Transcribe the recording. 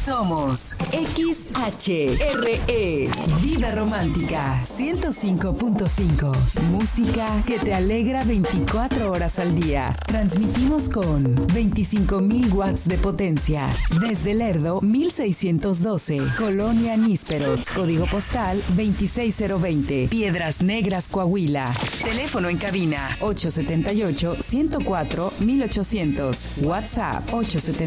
Somos XHRE, Vida Romántica 105.5. Música que te alegra 24 horas al día. Transmitimos con 25,000 watts de potencia. Desde Lerdo, 1612. Colonia Nísperos. Código postal 26020. Piedras Negras, Coahuila. Teléfono en cabina 878-104-1800. WhatsApp 878